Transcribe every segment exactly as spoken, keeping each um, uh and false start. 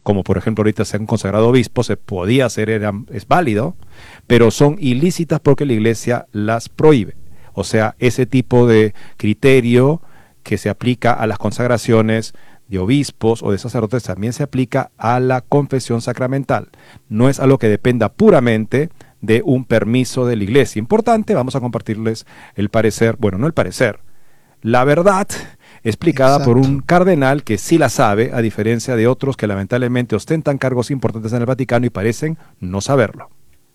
como por ejemplo ahorita se han consagrado obispos, se podía hacer, era, es válido, pero son ilícitas porque la Iglesia las prohíbe. O sea, ese tipo de criterio que se aplica a las consagraciones de obispos o de sacerdotes también se aplica a la confesión sacramental. No es algo que dependa puramente de un permiso de la Iglesia. Importante, vamos a compartirles el parecer, bueno, no el parecer, la verdad explicada Exacto. por un cardenal que sí la sabe, a diferencia de otros que lamentablemente ostentan cargos importantes en el Vaticano y parecen no saberlo.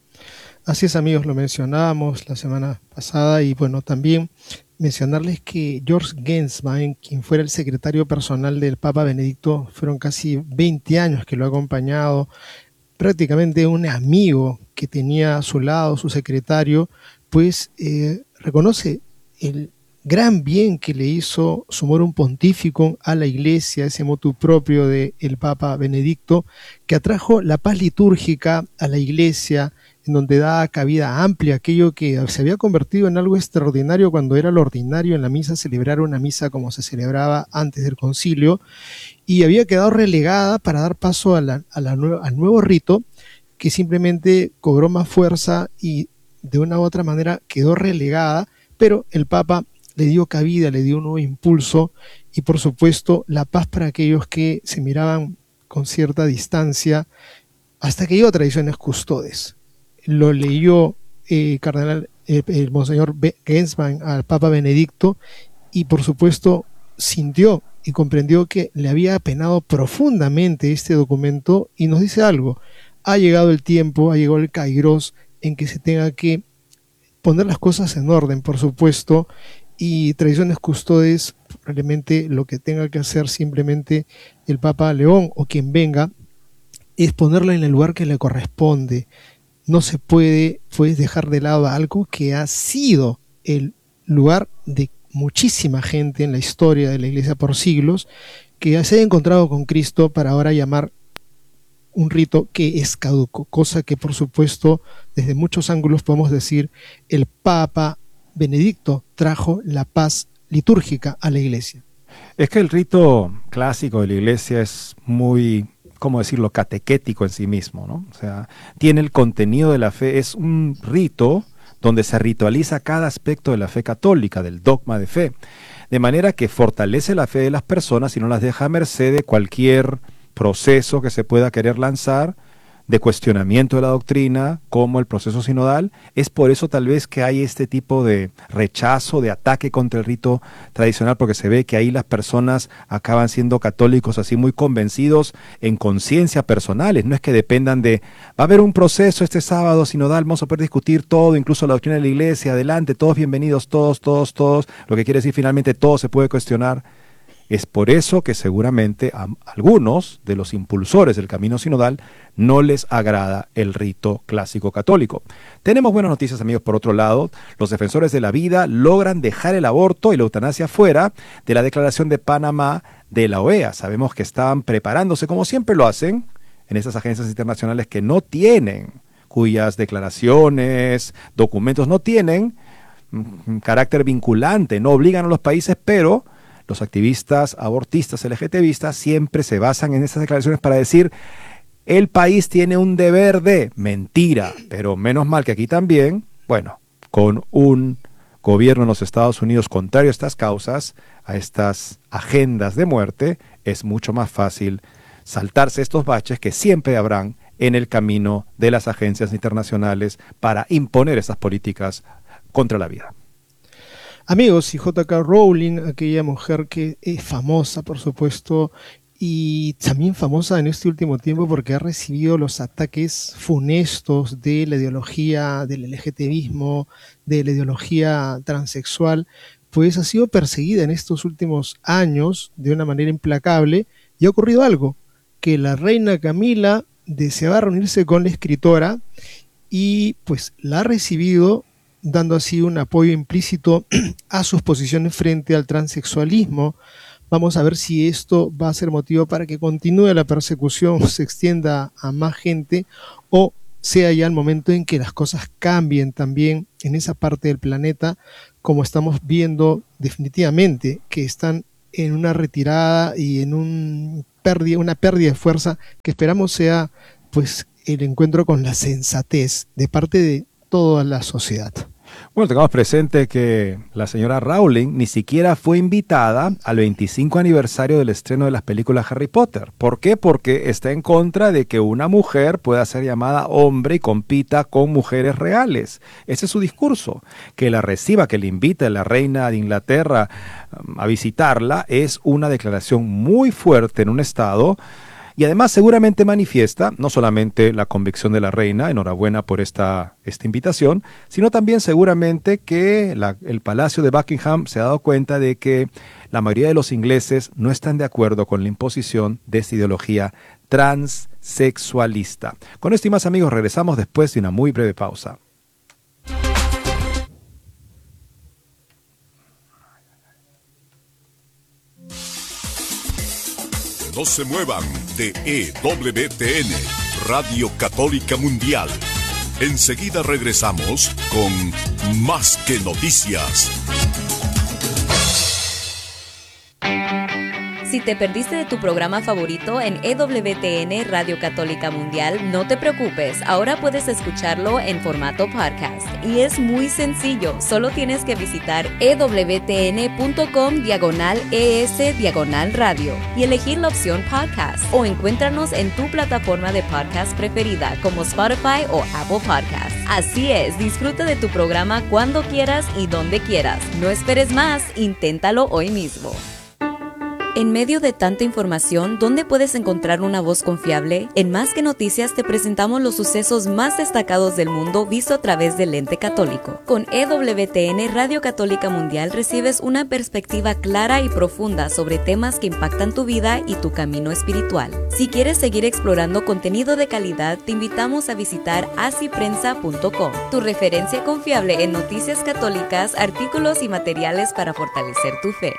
Así es, amigos, lo mencionábamos la semana pasada y bueno, también mencionarles que George Genswein, quien fuera el secretario personal del Papa Benedicto, fueron casi veinte años que lo ha acompañado, prácticamente un amigo que tenía a su lado, su secretario, pues eh, reconoce el gran bien que le hizo Summorum Pontificum a la Iglesia, ese motu propio del Papa Benedicto, que atrajo la paz litúrgica a la Iglesia, en donde da cabida amplia aquello que se había convertido en algo extraordinario cuando era lo ordinario en la misa, celebrar una misa como se celebraba antes del concilio, y había quedado relegada para dar paso a la, a la nueva, al nuevo rito, que simplemente cobró más fuerza y de una u otra manera quedó relegada, pero el Papa le dio cabida, le dio un nuevo impulso y por supuesto la paz para aquellos que se miraban con cierta distancia, hasta que llegó Tradiciones Custodes. Lo leyó eh, cardenal, eh, el monseñor Genswein al Papa Benedicto y por supuesto sintió y comprendió que le había apenado profundamente este documento y nos dice algo: ha llegado el tiempo, ha llegado el kairos en que se tenga que poner las cosas en orden, por supuesto, y Tradiciones Custodes probablemente lo que tenga que hacer simplemente el Papa León o quien venga es ponerlo en el lugar que le corresponde. No se puede pues dejar de lado algo que ha sido el lugar de muchísima gente en la historia de la Iglesia por siglos, que se ha encontrado con Cristo para ahora llamar un rito que es caduco, cosa que por supuesto desde muchos ángulos podemos decir el Papa Benedicto trajo la paz litúrgica a la Iglesia. Es que el rito clásico de la Iglesia es muy, ¿cómo decirlo?, catequético en sí mismo, ¿no? O sea, tiene el contenido de la fe, es un rito donde se ritualiza cada aspecto de la fe católica, del dogma de fe, de manera que fortalece la fe de las personas y no las deja a merced de cualquier proceso que se pueda querer lanzar, de cuestionamiento de la doctrina, como el proceso sinodal. Es por eso tal vez que hay este tipo de rechazo, de ataque contra el rito tradicional, porque se ve que ahí las personas acaban siendo católicos así muy convencidos en conciencia personales. No es que dependan de, va a haber un proceso este sábado sinodal, vamos a poder discutir todo, incluso la doctrina de la Iglesia, adelante, todos bienvenidos, todos, todos, todos, lo que quiere decir finalmente todo se puede cuestionar. Es por eso que seguramente a algunos de los impulsores del camino sinodal no les agrada el rito clásico católico. Tenemos buenas noticias, amigos, por otro lado. Los defensores de la vida logran dejar el aborto y la eutanasia fuera de la Declaración de Panamá de la O E A. Sabemos que estaban preparándose, como siempre lo hacen, en esas agencias internacionales que no tienen, cuyas declaraciones, documentos no tienen mm, carácter vinculante, no obligan a los países, pero los activistas abortistas, LGTBistas, siempre se basan en esas declaraciones para decir el país tiene un deber de mentira, pero menos mal que aquí también, bueno, con un gobierno en los Estados Unidos contrario a estas causas, a estas agendas de muerte, es mucho más fácil saltarse estos baches que siempre habrán en el camino de las agencias internacionales para imponer esas políticas contra la vida. Amigos, y J K Rowling, aquella mujer que es famosa, por supuesto, y también famosa en este último tiempo porque ha recibido los ataques funestos de la ideología del LGTBismo, de la ideología transexual, pues ha sido perseguida en estos últimos años de una manera implacable, y ha ocurrido algo, que la reina Camila deseaba reunirse con la escritora y pues la ha recibido, dando así un apoyo implícito a sus posiciones frente al transexualismo. Vamos a ver si esto va a ser motivo para que continúe la persecución, se extienda a más gente, o sea ya el momento en que las cosas cambien también en esa parte del planeta, como estamos viendo definitivamente que están en una retirada y en un pérdida, una pérdida de fuerza que esperamos sea pues el encuentro con la sensatez de parte de toda la sociedad. Bueno, tengamos presente que la señora Rowling ni siquiera fue invitada al veinticinco aniversario del estreno de las películas Harry Potter. ¿Por qué? Porque está en contra de que una mujer pueda ser llamada hombre y compita con mujeres reales. Ese es su discurso. Que la reciba, que le invite a la reina de Inglaterra um, a visitarla es una declaración muy fuerte en un estado. Y además seguramente manifiesta no solamente la convicción de la reina, enhorabuena por esta, esta invitación, sino también seguramente que la, el Palacio de Buckingham se ha dado cuenta de que la mayoría de los ingleses no están de acuerdo con la imposición de esta ideología transexualista. Con esto y más, amigos, regresamos después de una muy breve pausa. No se muevan de E W T N, Radio Católica Mundial. Enseguida regresamos con Más que Noticias. Si te perdiste de tu programa favorito en E W T N Radio Católica Mundial, no te preocupes, ahora puedes escucharlo en formato podcast. Y es muy sencillo, solo tienes que visitar ewtn.com diagonal es diagonal radio y elegir la opción podcast, o encuéntranos en tu plataforma de podcast preferida como Spotify o Apple Podcasts. Así es, disfruta de tu programa cuando quieras y donde quieras. No esperes más, inténtalo hoy mismo. En medio de tanta información, ¿dónde puedes encontrar una voz confiable? En Más que Noticias te presentamos los sucesos más destacados del mundo visto a través del lente católico. Con E W T N Radio Católica Mundial recibes una perspectiva clara y profunda sobre temas que impactan tu vida y tu camino espiritual. Si quieres seguir explorando contenido de calidad, te invitamos a visitar así prensa punto com, tu referencia confiable en noticias católicas, artículos y materiales para fortalecer tu fe.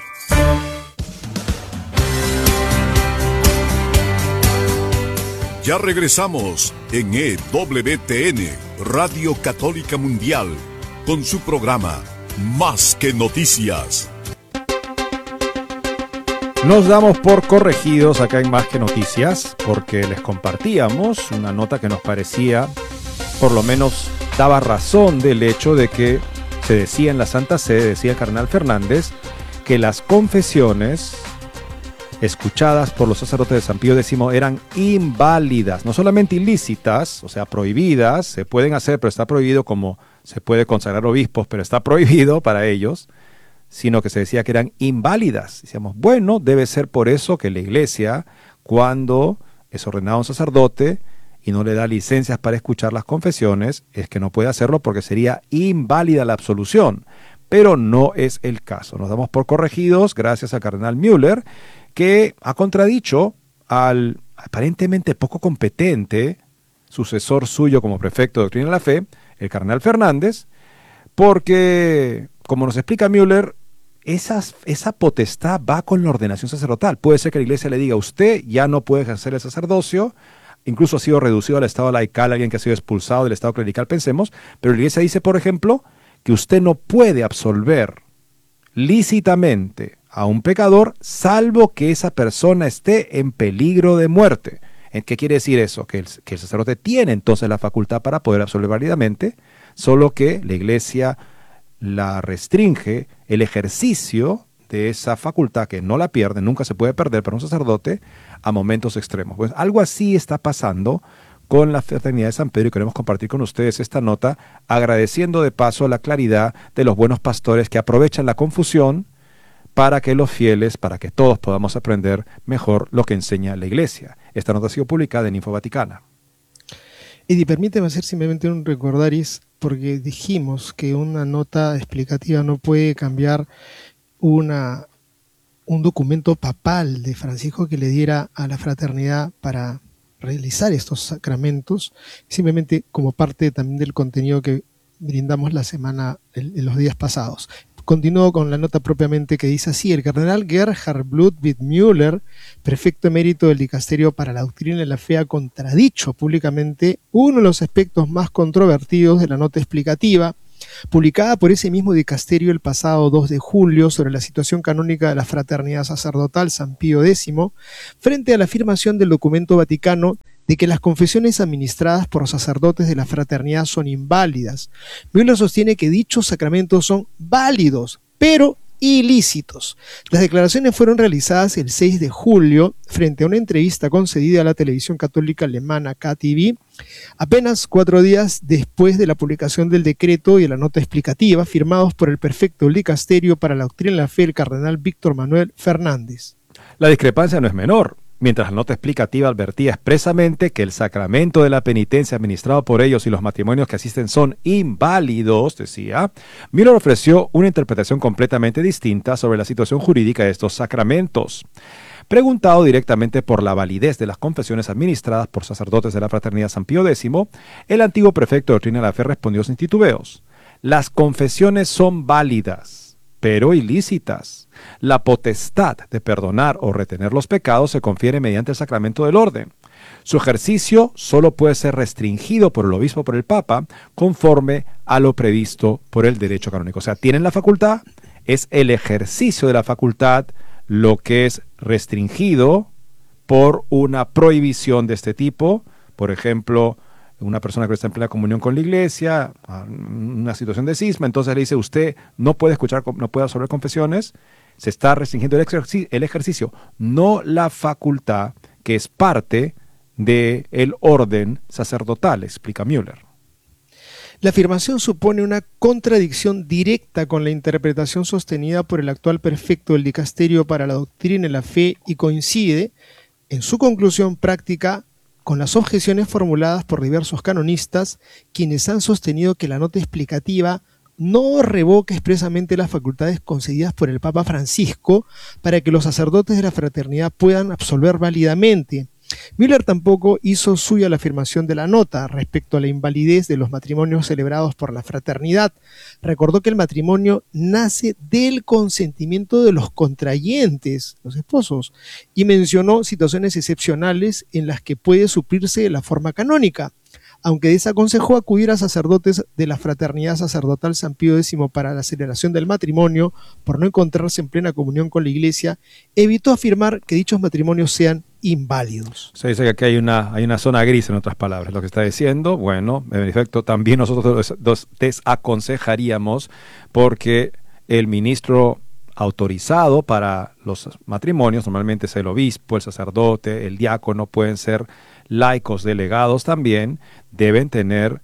Ya regresamos en E W T N, Radio Católica Mundial, con su programa Más que Noticias. Nos damos por corregidos acá en Más que Noticias, porque les compartíamos una nota que nos parecía, por lo menos daba razón del hecho de que se decía en la Santa Sede, decía el cardenal Fernández, que las confesiones escuchadas por los sacerdotes de San Pío X eran inválidas, no solamente ilícitas, o sea, prohibidas, se pueden hacer, pero está prohibido, como se puede consagrar obispos, pero está prohibido para ellos, sino que se decía que eran inválidas. Decíamos, bueno, debe ser por eso que la Iglesia, cuando es ordenado un sacerdote y no le da licencias para escuchar las confesiones, es que no puede hacerlo porque sería inválida la absolución. Pero no es el caso. Nos damos por corregidos gracias al cardenal Müller, que ha contradicho al aparentemente poco competente sucesor suyo como prefecto de Doctrina de la Fe, el cardenal Fernández, porque, como nos explica Müller, esas, esa potestad va con la ordenación sacerdotal. Puede ser que la Iglesia le diga, usted ya no puede ejercer el sacerdocio, incluso ha sido reducido al estado laical, alguien que ha sido expulsado del estado clerical, pensemos, pero la Iglesia dice, por ejemplo, que usted no puede absolver lícitamente a un pecador, salvo que esa persona esté en peligro de muerte. ¿Qué quiere decir eso? Que el, que el sacerdote tiene entonces la facultad para poder absolver válidamente, solo que la Iglesia la restringe el ejercicio de esa facultad, que no la pierde, nunca se puede perder para un sacerdote, a momentos extremos. Pues algo así está pasando con la Fraternidad de San Pedro, y queremos compartir con ustedes esta nota, agradeciendo de paso la claridad de los buenos pastores que aprovechan la confusión para que los fieles, para que todos podamos aprender mejor lo que enseña la Iglesia. Esta nota ha sido publicada en Info Vaticana. Eddie, permíteme hacer simplemente un recordaris, porque dijimos que una nota explicativa no puede cambiar una, un documento papal de Francisco que le diera a la fraternidad para realizar estos sacramentos, simplemente como parte también del contenido que brindamos la semana, en los días pasados. Continúo con la nota propiamente, que dice así: el cardenal Gerhard Ludwig Müller, prefecto emérito del Dicasterio para la Doctrina de la Fe, ha contradicho públicamente uno de los aspectos más controvertidos de la nota explicativa, publicada por ese mismo dicasterio el pasado dos de julio sobre la situación canónica de la fraternidad sacerdotal San Pío X, frente a la afirmación del documento vaticano de que las confesiones administradas por sacerdotes de la fraternidad son inválidas. Müller sostiene que dichos sacramentos son válidos, pero ilícitos. Las declaraciones fueron realizadas el seis de julio frente a una entrevista concedida a la televisión católica alemana K T V, apenas cuatro días después de la publicación del decreto y de la nota explicativa firmados por el prefecto del dicasterio para la doctrina de la fe, el cardenal Víctor Manuel Fernández. La discrepancia no es menor. Mientras la nota explicativa advertía expresamente que el sacramento de la penitencia administrado por ellos y los matrimonios que asisten son inválidos, decía, Müller ofreció una interpretación completamente distinta sobre la situación jurídica de estos sacramentos. Preguntado directamente por la validez de las confesiones administradas por sacerdotes de la Fraternidad San Pío X, el antiguo prefecto de Doctrina de la Fe respondió sin titubeos: las confesiones son válidas, pero ilícitas. La potestad de perdonar o retener los pecados se confiere mediante el sacramento del orden. Su ejercicio solo puede ser restringido por el obispo o por el papa conforme a lo previsto por el derecho canónico. O sea, tienen la facultad, es el ejercicio de la facultad lo que es restringido por una prohibición de este tipo. Por ejemplo, una persona que está en plena comunión con la iglesia, una situación de cisma, entonces le dice: usted no puede escuchar, no puede absolver confesiones. Se está restringiendo el ejercicio, el ejercicio, no la facultad que es parte del orden sacerdotal, explica Müller. La afirmación supone una contradicción directa con la interpretación sostenida por el actual prefecto del dicasterio para la doctrina y la fe y coincide, en su conclusión práctica, con las objeciones formuladas por diversos canonistas, quienes han sostenido que la nota explicativa no revoca expresamente las facultades concedidas por el Papa Francisco para que los sacerdotes de la fraternidad puedan absolver válidamente. Müller tampoco hizo suya la afirmación de la nota respecto a la invalidez de los matrimonios celebrados por la fraternidad. Recordó que el matrimonio nace del consentimiento de los contrayentes, los esposos, y mencionó situaciones excepcionales en las que puede suplirse la forma canónica. Aunque desaconsejó acudir a sacerdotes de la Fraternidad Sacerdotal San Pío X para la celebración del matrimonio por no encontrarse en plena comunión con la Iglesia, evitó afirmar que dichos matrimonios sean inválidos. Se dice que aquí hay una, hay una zona gris, en otras palabras, lo que está diciendo. Bueno, en efecto, también nosotros los desaconsejaríamos, porque el ministro autorizado para los matrimonios normalmente es el obispo, el sacerdote, el diácono, pueden ser laicos delegados también, deben tener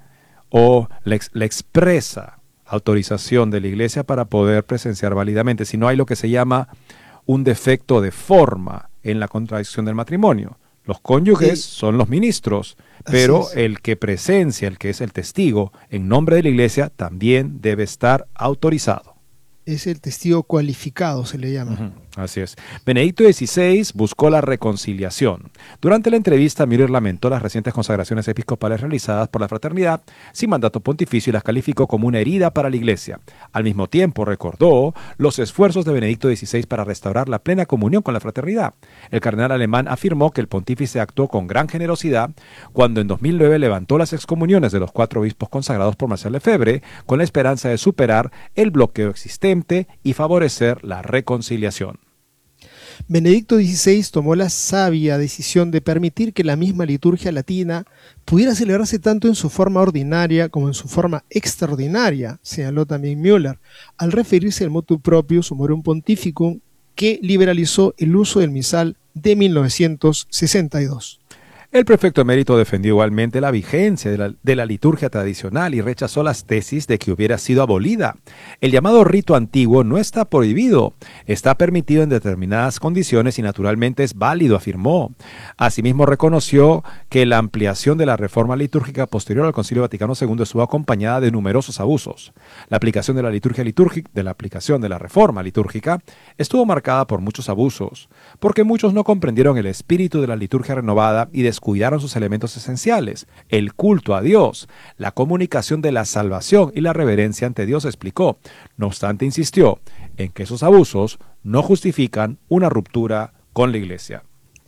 o la, ex, la expresa autorización de la iglesia para poder presenciar válidamente. Si no, hay lo que se llama un defecto de forma en la contradicción del matrimonio. Los cónyuges sí. son los ministros, pero el que presencia, el que es el testigo en nombre de la iglesia, también debe estar autorizado. Es el testigo cualificado, se le llama. Uh-huh. Así es. Benedicto dieciséis buscó la reconciliación. Durante la entrevista, Müller lamentó las recientes consagraciones episcopales realizadas por la fraternidad sin mandato pontificio y las calificó como una herida para la Iglesia. Al mismo tiempo, recordó los esfuerzos de Benedicto dieciséis para restaurar la plena comunión con la fraternidad. El cardenal alemán afirmó que el pontífice actuó con gran generosidad cuando en dos mil nueve levantó las excomuniones de los cuatro obispos consagrados por Marcel Lefebvre con la esperanza de superar el bloqueo existente y favorecer la reconciliación. Benedicto dieciséis tomó la sabia decisión de permitir que la misma liturgia latina pudiera celebrarse tanto en su forma ordinaria como en su forma extraordinaria, señaló también Müller, al referirse al motu proprio Summorum Pontificum, que liberalizó el uso del misal de mil novecientos sesenta y dos. El prefecto emérito defendió igualmente la vigencia de la, de la liturgia tradicional y rechazó las tesis de que hubiera sido abolida. El llamado rito antiguo no está prohibido, está permitido en determinadas condiciones y naturalmente es válido, afirmó. Asimismo reconoció que la ampliación de la reforma litúrgica posterior al Concilio Vaticano segundo estuvo acompañada de numerosos abusos. La aplicación de la liturgia litúrgica, de la aplicación de la reforma litúrgica, estuvo marcada por muchos abusos, porque muchos no comprendieron el espíritu de la liturgia renovada y de descuidaron sus elementos esenciales, el culto a Dios, la comunicación de la salvación y la reverencia ante Dios, explicó. No obstante, insistió en que esos abusos no justifican una ruptura con la Iglesia.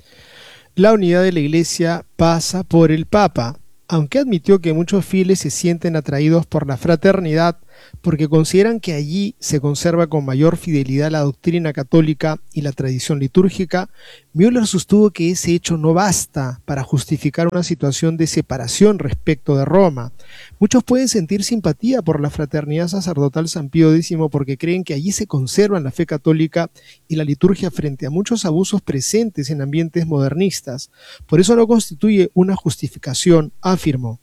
La unidad de la Iglesia pasa por el Papa. Aunque admitió que muchos fieles se sienten atraídos por la fraternidad, porque consideran que allí se conserva con mayor fidelidad la doctrina católica y la tradición litúrgica, Müller sostuvo que ese hecho no basta para justificar una situación de separación respecto de Roma. Muchos pueden sentir simpatía por la fraternidad sacerdotal San Pío X porque creen que allí se conservan la fe católica y la liturgia frente a muchos abusos presentes en ambientes modernistas. Por eso no constituye una justificación, afirmó.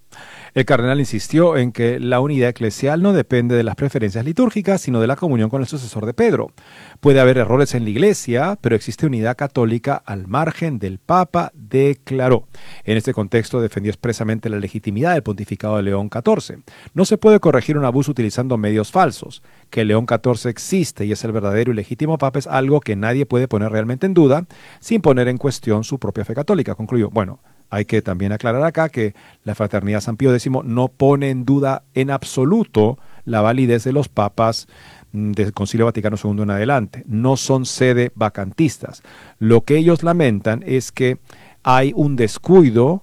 El cardenal insistió en que la unidad eclesial no depende de las preferencias litúrgicas, sino de la comunión con el sucesor de Pedro. Puede haber errores en la Iglesia, pero existe unidad católica al margen del Papa, declaró. En este contexto defendió expresamente la legitimidad del pontificado de León catorce. No se puede corregir un abuso utilizando medios falsos. Que León catorce existe y es el verdadero y legítimo Papa es algo que nadie puede poner realmente en duda, sin poner en cuestión su propia fe católica, concluyó. Bueno, hay que también aclarar acá que la Fraternidad San Pío X no pone en duda en absoluto la validez de los papas del Concilio Vaticano segundo en adelante. No son sede vacantistas. Lo que ellos lamentan es que hay un descuido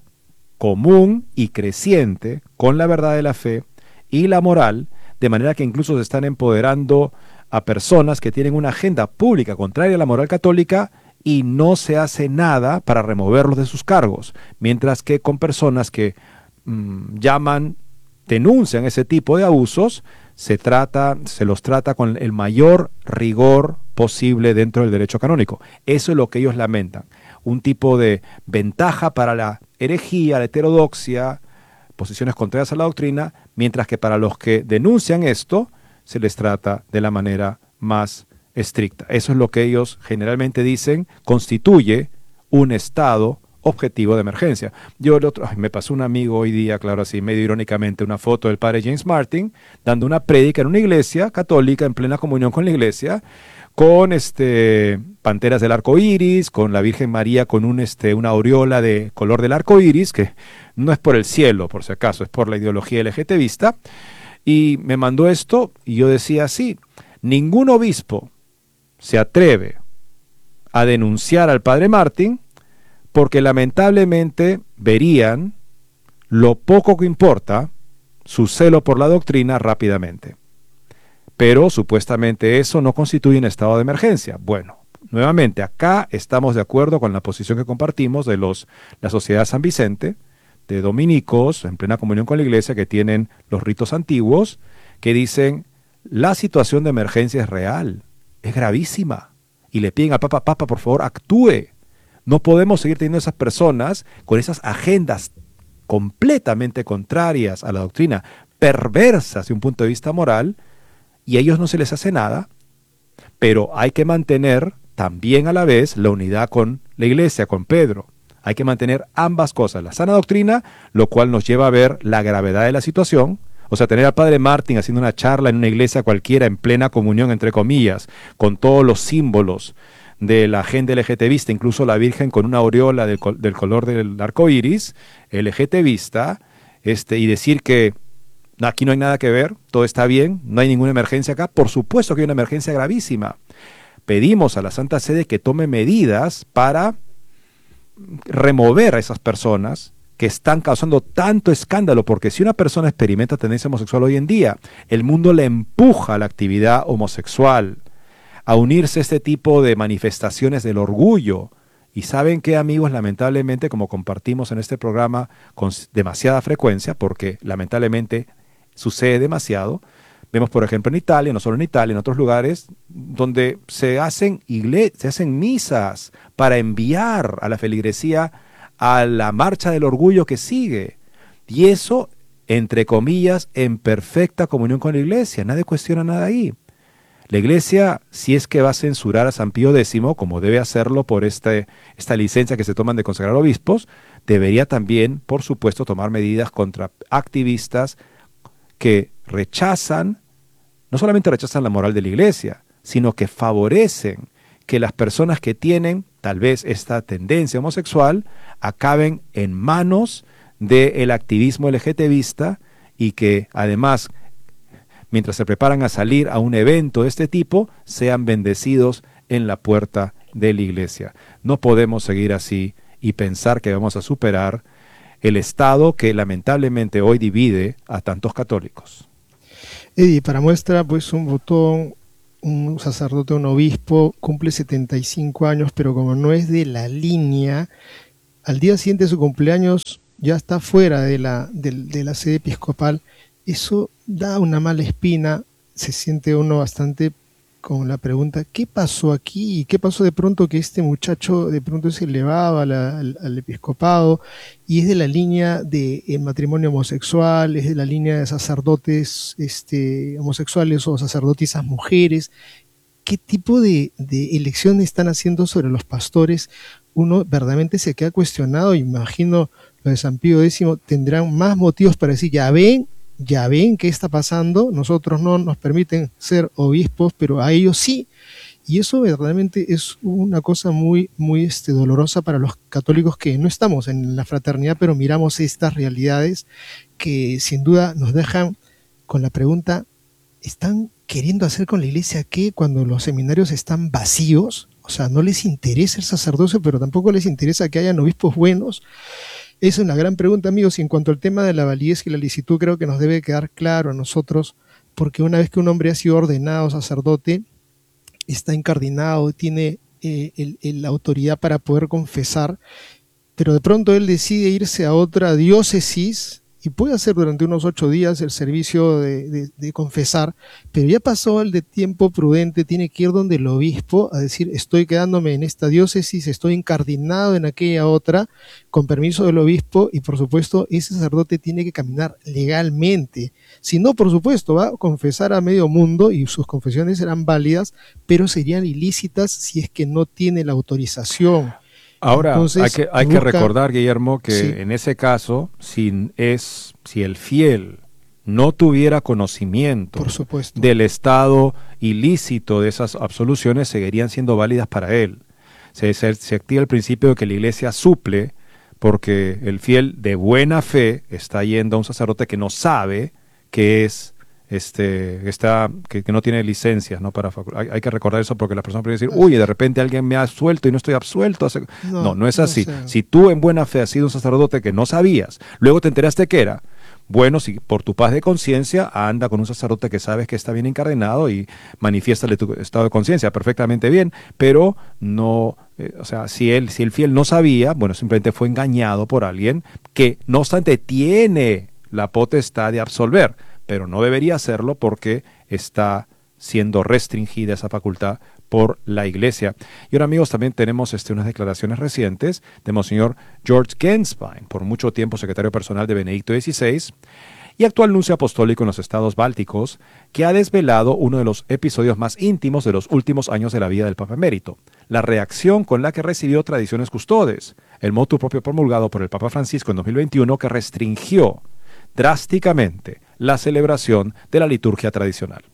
común y creciente con la verdad de la fe y la moral, de manera que incluso se están empoderando a personas que tienen una agenda pública contraria a la moral católica y no se hace nada para removerlos de sus cargos, mientras que con personas que mmm, llaman, denuncian ese tipo de abusos, se trata, se los trata con el mayor rigor posible dentro del derecho canónico. Eso es lo que ellos lamentan, un tipo de ventaja para la herejía, la heterodoxia, posiciones contrarias a la doctrina, mientras que para los que denuncian esto, se les trata de la manera más estricta. Eso es lo que ellos generalmente dicen constituye un estado objetivo de emergencia. Yo el otro, ay, me pasó un amigo hoy día, claro, así medio irónicamente, una foto del padre James Martin dando una prédica en una iglesia católica en plena comunión con la iglesia, con este panteras del arco iris, con la Virgen María con un este una aureola de color del arco iris, que no es por el cielo, por si acaso, es por la ideología LGTBista, y me mandó esto y yo decía así: ningún obispo se atreve a denunciar al padre Martin porque lamentablemente verían lo poco que importa su celo por la doctrina rápidamente. Pero supuestamente eso no constituye un estado de emergencia. Bueno, nuevamente acá estamos de acuerdo con la posición que compartimos de los, la Sociedad San Vicente, de dominicos en plena comunión con la iglesia que tienen los ritos antiguos, que dicen la situación de emergencia es real, es gravísima, y le piden al Papa, Papa, por favor, actúe. No podemos seguir teniendo esas personas con esas agendas completamente contrarias a la doctrina, perversas de un punto de vista moral, y a ellos no se les hace nada, pero hay que mantener también a la vez la unidad con la iglesia, con Pedro. Hay que mantener ambas cosas, la sana doctrina, lo cual nos lleva a ver la gravedad de la situación. O sea, tener al padre Martin haciendo una charla en una iglesia cualquiera en plena comunión, entre comillas, con todos los símbolos de la agenda LGTBista, incluso la Virgen con una aureola del, del color del arco iris, LGTBista, este, y decir que aquí no hay nada que ver, todo está bien, no hay ninguna emergencia acá. Por supuesto que hay una emergencia gravísima. Pedimos a la Santa Sede que tome medidas para remover a esas personas que están causando tanto escándalo, porque si una persona experimenta tendencia homosexual hoy en día, el mundo le empuja a la actividad homosexual, a unirse a este tipo de manifestaciones del orgullo. Y saben qué, amigos, lamentablemente, como compartimos en este programa con demasiada frecuencia, porque lamentablemente sucede demasiado, vemos por ejemplo en Italia, no solo en Italia, en otros lugares, donde se hacen, igle- se hacen misas para enviar a la feligresía a la marcha del orgullo que sigue. Y eso, entre comillas, en perfecta comunión con la iglesia. Nadie cuestiona nada ahí. La iglesia, si es que va a censurar a San Pío X, como debe hacerlo por este, esta licencia que se toman de consagrar obispos, debería también, por supuesto, tomar medidas contra activistas que rechazan, no solamente rechazan la moral de la iglesia, sino que favorecen que las personas que tienen tal vez esta tendencia homosexual acaben en manos del activismo LGTBista y que además, mientras se preparan a salir a un evento de este tipo, sean bendecidos en la puerta de la iglesia. No podemos seguir así y pensar que vamos a superar el Estado que lamentablemente hoy divide a tantos católicos. Eddie, para muestra, pues un botón, un sacerdote, un obispo, cumple setenta y cinco años, pero como no es de la línea, al día siguiente de su cumpleaños ya está fuera de la, de, de la sede episcopal. Eso da una mala espina, se siente uno bastante con la pregunta, ¿qué pasó aquí? ¿Qué pasó de pronto que este muchacho de pronto se elevaba la, al, al episcopado y es de la línea del de matrimonio homosexual, es de la línea de sacerdotes este, homosexuales o sacerdotisas mujeres? ¿Qué tipo de, de elección están haciendo sobre los pastores? Uno verdaderamente se queda cuestionado. Imagino lo de San Pío X tendrán más motivos para decir, ya ven, ya ven qué está pasando, nosotros no nos permiten ser obispos, pero a ellos sí. Y eso verdaderamente es una cosa muy, muy este, dolorosa para los católicos que no estamos en la fraternidad, pero miramos estas realidades que sin duda nos dejan con la pregunta, ¿están queriendo hacer con la iglesia qué cuando los seminarios están vacíos? O sea, no les interesa el sacerdocio, pero tampoco les interesa que hayan obispos buenos. Esa es una gran pregunta, amigos, y en cuanto al tema de la validez y la licitud, creo que nos debe quedar claro a nosotros, porque una vez que un hombre ha sido ordenado sacerdote, está incardinado, tiene eh, el, el, la autoridad para poder confesar, pero de pronto él decide irse a otra diócesis y puede hacer durante unos ocho días el servicio de, de, de confesar, pero ya pasó el de tiempo prudente, tiene que ir donde el obispo a decir, estoy quedándome en esta diócesis, estoy incardinado en aquella otra, con permiso del obispo, y por supuesto ese sacerdote tiene que caminar legalmente. Si no, por supuesto, va a confesar a medio mundo y sus confesiones serán válidas, pero serían ilícitas si es que no tiene la autorización. Ahora, Entonces, hay que, hay busca, que recordar, Guillermo, que sí. en ese caso, si, es, si el fiel no tuviera conocimiento por supuesto. del estado ilícito de esas absoluciones, seguirían siendo válidas para él. Se, se, se activa el principio de que la iglesia suple, porque el fiel de buena fe está yendo a un sacerdote que no sabe que es Este, está, que, que no tiene licencias, ¿no? Para hay, hay que recordar eso porque las personas pueden decir, uy, de repente alguien me ha absuelto y no estoy absuelto. No, no, no es así. No sé. Si tú en buena fe has sido un sacerdote que no sabías, luego te enteraste que era, bueno, si por tu paz de conciencia, anda con un sacerdote que sabes que está bien encadenado y manifiéstale tu estado de conciencia perfectamente bien, pero no, eh, o sea, si él, si el fiel no sabía, bueno, simplemente fue engañado por alguien que, no obstante, tiene la potestad de absolver, pero no debería hacerlo porque está siendo restringida esa facultad por la Iglesia. Y ahora, amigos, también tenemos este, unas declaraciones recientes de Monseñor George Genswein, por mucho tiempo secretario personal de Benedicto dieciséis y actual nuncio apostólico en los estados bálticos, que ha desvelado uno de los episodios más íntimos de los últimos años de la vida del Papa Emérito, la reacción con la que recibió Traditionis Custodes, el motu propio promulgado por el Papa Francisco en dos mil veintiuno que restringió drásticamente la celebración de la liturgia tradicional.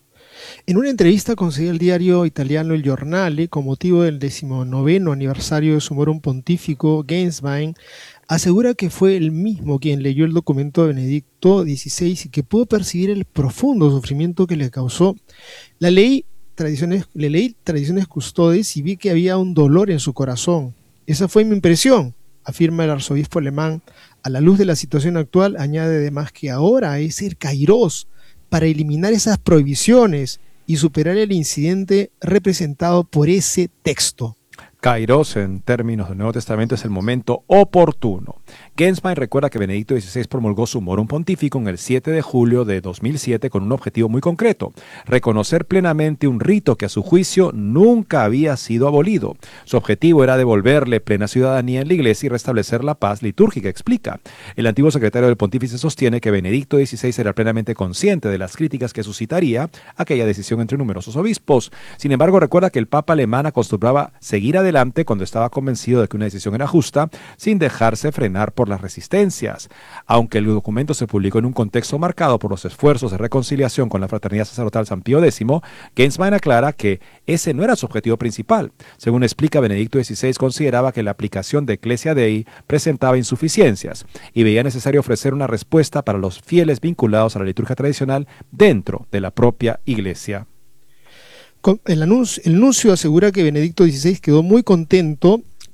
En una entrevista concedida al diario italiano El Giornale con motivo del decimonoveno aniversario de su morum pontífico, Genswein asegura que fue él mismo quien leyó el documento de Benedicto dieciséis y que pudo percibir el profundo sufrimiento que le causó. La ley tradiciones, le leí Traditionis Custodes y vi que había un dolor en su corazón. Esa fue mi impresión, afirma el arzobispo alemán. A la luz de la situación actual, añade además que ahora es el Kairos para eliminar esas prohibiciones y superar el incidente representado por ese texto. Kairos, en términos del Nuevo Testamento, es el momento oportuno. Genswein recuerda que Benedicto dieciséis promulgó su morum pontífico en el siete de julio de dos mil siete con un objetivo muy concreto: reconocer plenamente un rito que a su juicio nunca había sido abolido. Su objetivo era devolverle plena ciudadanía en la Iglesia y restablecer la paz litúrgica, explica. El antiguo secretario del Pontífice sostiene que Benedicto dieciséis era plenamente consciente de las críticas que suscitaría aquella decisión entre numerosos obispos. Sin embargo, recuerda que el Papa alemán acostumbraba seguir adelante cuando estaba convencido de que una decisión era justa, sin dejarse frenar por las resistencias. Aunque el documento se publicó en un contexto marcado por los esfuerzos de reconciliación con la fraternidad sacerdotal San Pío X, Genswein aclara que ese no era su objetivo principal. Según explica, Benedicto dieciséis consideraba que la aplicación de Ecclesia Dei presentaba insuficiencias y veía necesario ofrecer una respuesta para los fieles vinculados a la liturgia tradicional dentro de la propia Iglesia. El, anuncio, el nuncio asegura que Benedicto dieciséis quedó muy contento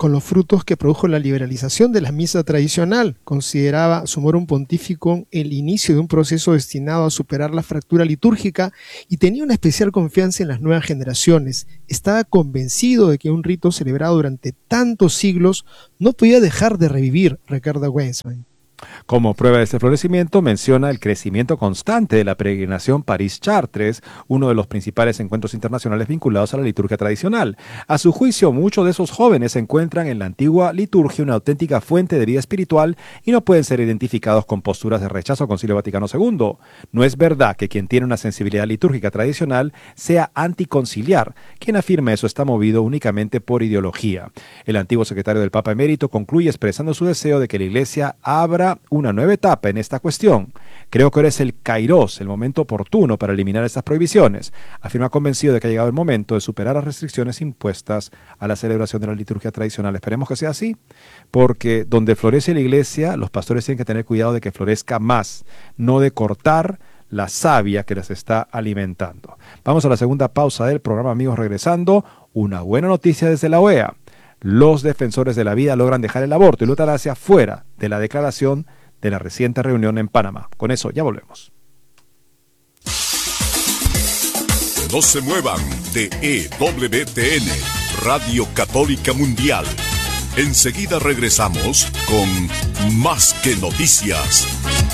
con los frutos que produjo la liberalización de la misa tradicional. Consideraba Sumorum Pontificum el inicio de un proceso destinado a superar la fractura litúrgica y tenía una especial confianza en las nuevas generaciones. Estaba convencido de que un rito celebrado durante tantos siglos no podía dejar de revivir, recuerda Genswein. Como prueba de este florecimiento, menciona el crecimiento constante de la peregrinación París-Chartres, uno de los principales encuentros internacionales vinculados a la liturgia tradicional. A su juicio, muchos de esos jóvenes encuentran en la antigua liturgia una auténtica fuente de vida espiritual y no pueden ser identificados con posturas de rechazo al Concilio Vaticano segundo. No es verdad que quien tiene una sensibilidad litúrgica tradicional sea anticonciliar. Quien afirma eso está movido únicamente por ideología. El antiguo secretario del Papa Emérito concluye expresando su deseo de que la Iglesia abra una nueva etapa en esta cuestión. Creo que ahora es el kairos, el momento oportuno para eliminar estas prohibiciones. Afirma convencido de que ha llegado el momento de superar las restricciones impuestas a la celebración de la liturgia tradicional. Esperemos que sea así, porque donde florece la Iglesia, los pastores tienen que tener cuidado de que florezca más, no de cortar la savia que les está alimentando. Vamos a la segunda pausa del programa, amigos, regresando. Una buena noticia desde la O E A. Los defensores de la vida logran dejar el aborto y la eutanasia fuera de la declaración de la reciente reunión en Panamá. Con eso ya volvemos. No se muevan de E W T N, Radio Católica Mundial. Enseguida regresamos con Más que Noticias.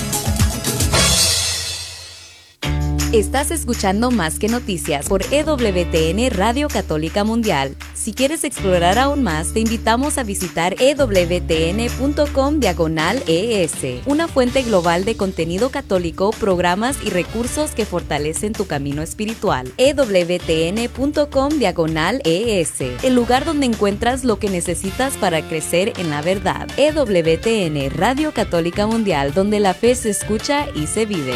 Estás escuchando Más que Noticias por E W T N Radio Católica Mundial. Si quieres explorar aún más, te invitamos a visitar e w t n punto com diagonal e s, una fuente global de contenido católico, programas y recursos que fortalecen tu camino espiritual. e w t n punto com diagonal e s, el lugar donde encuentras lo que necesitas para crecer en la verdad. E W T N Radio Católica Mundial, donde la fe se escucha y se vive.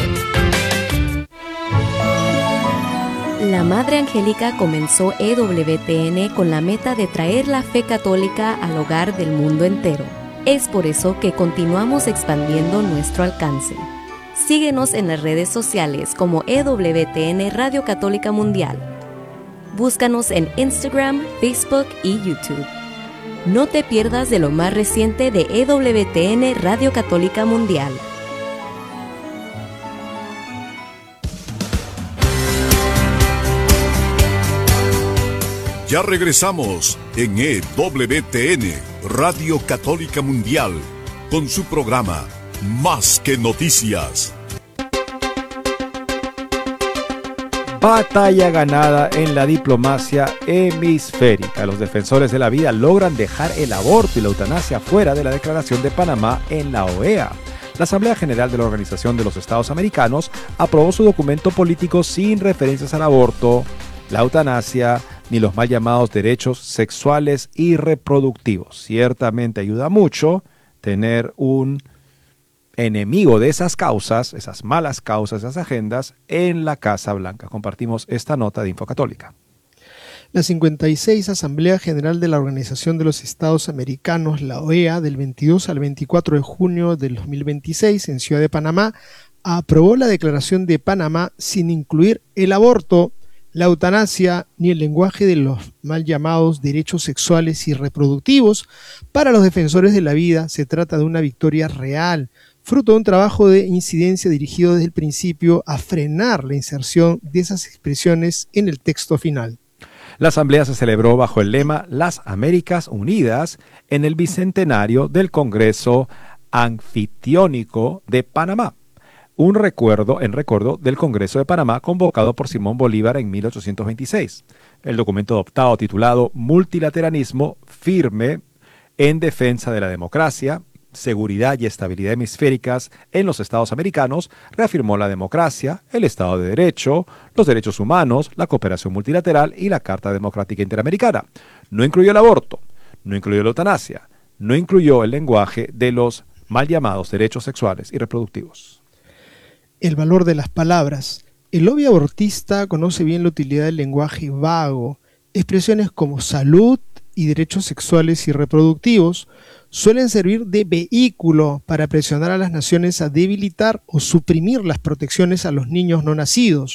La Madre Angélica comenzó E W T N con la meta de traer la fe católica al hogar del mundo entero. Es por eso que continuamos expandiendo nuestro alcance. Síguenos en las redes sociales como E W T N Radio Católica Mundial. Búscanos en Instagram, Facebook y YouTube. No te pierdas de lo más reciente de E W T N Radio Católica Mundial. Ya regresamos en E W T N, Radio Católica Mundial, con su programa Más que Noticias. Batalla ganada en la diplomacia hemisférica. Los defensores de la vida logran dejar el aborto y la eutanasia fuera de la Declaración de Panamá en la O E A. La Asamblea General de la Organización de los Estados Americanos aprobó su documento político sin referencias al aborto, la eutanasia, ni los mal llamados derechos sexuales y reproductivos. Ciertamente ayuda mucho tener un enemigo de esas causas, esas malas causas, esas agendas, en la Casa Blanca. Compartimos esta nota de Infocatólica. La cincuenta y seis Asamblea General de la Organización de los Estados Americanos, la O E A, del veintidós al veinticuatro de junio del dos mil veintiséis en Ciudad de Panamá, aprobó la Declaración de Panamá sin incluir el aborto, la eutanasia ni el lenguaje de los mal llamados derechos sexuales y reproductivos. Para los defensores de la vida se trata de una victoria real, fruto de un trabajo de incidencia dirigido desde el principio a frenar la inserción de esas expresiones en el texto final. La asamblea se celebró bajo el lema Las Américas Unidas en el bicentenario del Congreso Anfitriónico de Panamá. Un recuerdo en recuerdo del Congreso de Panamá convocado por Simón Bolívar en mil ochocientos veintiséis. El documento adoptado titulado Multilateralismo firme en defensa de la democracia, seguridad y estabilidad hemisféricas en los Estados americanos reafirmó la democracia, el Estado de Derecho, los derechos humanos, la cooperación multilateral y la Carta Democrática Interamericana. No incluyó el aborto, no incluyó la eutanasia, no incluyó el lenguaje de los mal llamados derechos sexuales y reproductivos. El valor de las palabras. El lobby abortista conoce bien la utilidad del lenguaje vago. Expresiones como salud y derechos sexuales y reproductivos suelen servir de vehículo para presionar a las naciones a debilitar o suprimir las protecciones a los niños no nacidos.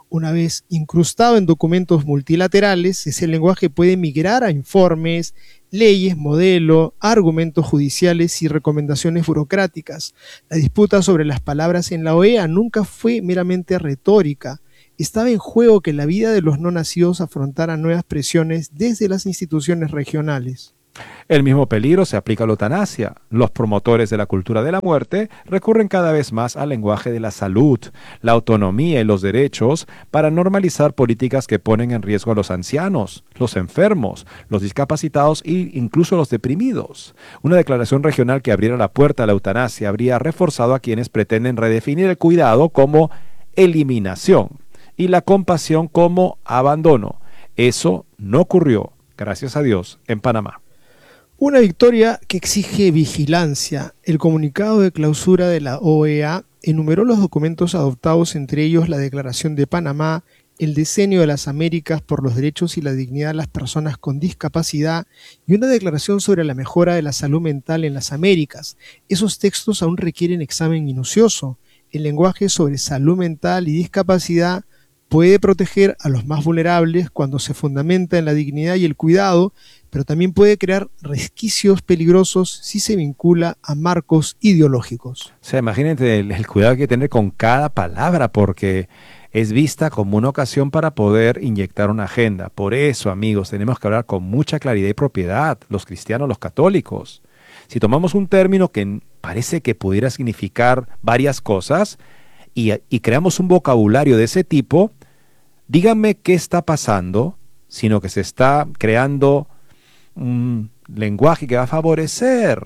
Una vez incrustado en documentos multilaterales, ese lenguaje puede migrar a informes, leyes, modelo, argumentos judiciales y recomendaciones burocráticas. La disputa sobre las palabras en la O E A nunca fue meramente retórica. Estaba en juego que la vida de los no nacidos afrontara nuevas presiones desde las instituciones regionales. El mismo peligro se aplica a la eutanasia. Los promotores de la cultura de la muerte recurren cada vez más al lenguaje de la salud, la autonomía y los derechos para normalizar políticas que ponen en riesgo a los ancianos, los enfermos, los discapacitados e incluso los deprimidos. Una declaración regional que abriera la puerta a la eutanasia habría reforzado a quienes pretenden redefinir el cuidado como eliminación y la compasión como abandono. Eso no ocurrió, gracias a Dios, en Panamá. Una victoria que exige vigilancia. El comunicado de clausura de la O E A enumeró los documentos adoptados, entre ellos la Declaración de Panamá, el Decenio de las Américas por los derechos y la dignidad de las personas con discapacidad y una declaración sobre la mejora de la salud mental en las Américas. Esos textos aún requieren examen minucioso. El lenguaje sobre salud mental y discapacidad puede proteger a los más vulnerables cuando se fundamenta en la dignidad y el cuidado, pero también puede crear resquicios peligrosos si se vincula a marcos ideológicos. O sea, imagínate el, el cuidado que hay que tener con cada palabra, porque es vista como una ocasión para poder inyectar una agenda. Por eso, amigos, tenemos que hablar con mucha claridad y propiedad, los cristianos, los católicos. Si tomamos un término que parece que pudiera significar varias cosas y, y creamos un vocabulario de ese tipo, díganme qué está pasando, sino que se está creando un lenguaje que va a favorecer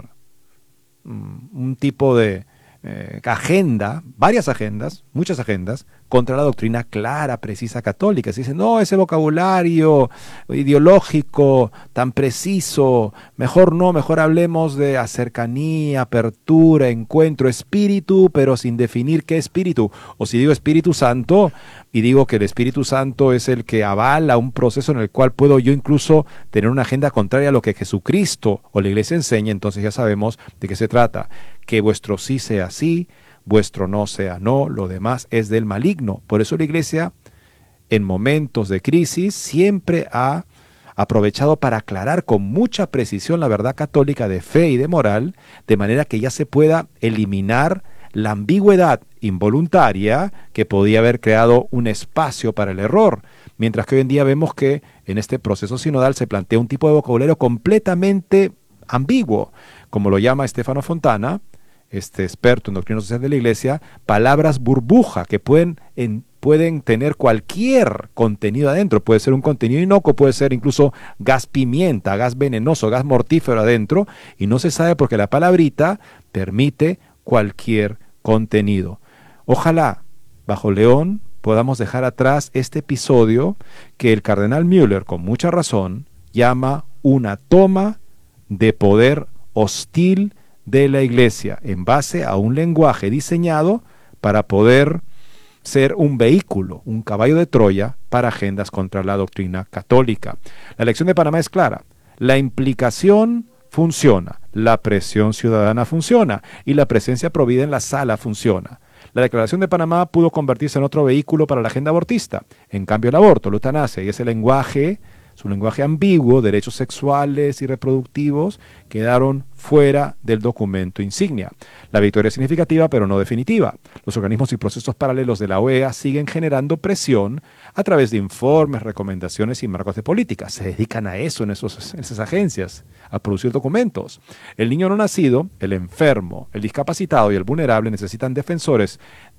un tipo de eh, agenda, varias agendas, muchas agendas, contra la doctrina clara, precisa católica. Se dice, no, ese vocabulario ideológico tan preciso, mejor no, mejor hablemos de cercanía, apertura, encuentro, espíritu, pero sin definir qué espíritu. O si digo Espíritu Santo, y digo que el Espíritu Santo es el que avala un proceso en el cual puedo yo incluso tener una agenda contraria a lo que Jesucristo o la Iglesia enseña, entonces ya sabemos de qué se trata. Que vuestro sí sea sí, vuestro no sea no, lo demás es del maligno. Por eso la Iglesia, en momentos de crisis, siempre ha aprovechado para aclarar con mucha precisión la verdad católica de fe y de moral, de manera que ya se pueda eliminar la ambigüedad involuntaria que podía haber creado un espacio para el error, mientras que hoy en día vemos que en este proceso sinodal se plantea un tipo de vocabulario completamente ambiguo, como lo llama Stefano Fontana, este experto en doctrina social de la Iglesia, palabras burbuja que pueden, en, pueden tener cualquier contenido adentro. Puede ser un contenido inocuo, puede ser incluso gas pimienta, gas venenoso, gas mortífero adentro, y no se sabe porque la palabrita permite cualquier contenido. Ojalá, bajo León, podamos dejar atrás este episodio que el cardenal Müller, con mucha razón, llama una toma de poder hostil de la Iglesia, en base a un lenguaje diseñado para poder ser un vehículo, un caballo de Troya para agendas contra la doctrina católica. La elección de Panamá es clara. La implicación funciona, la presión ciudadana funciona y la presencia provida en la sala funciona. La declaración de Panamá pudo convertirse en otro vehículo para la agenda abortista. En cambio, el aborto, la eutanasia y ese lenguaje, su lenguaje ambiguo, derechos sexuales y reproductivos, quedaron fuera del documento insignia. La victoria es significativa, pero no definitiva. Los organismos y procesos paralelos de la O E A siguen generando presión a través de informes, recomendaciones y marcos de política. Se dedican a eso en, esos, en esas agencias, a producir documentos. El niño no nacido, el enfermo, el discapacitado y el vulnerable necesitan defensores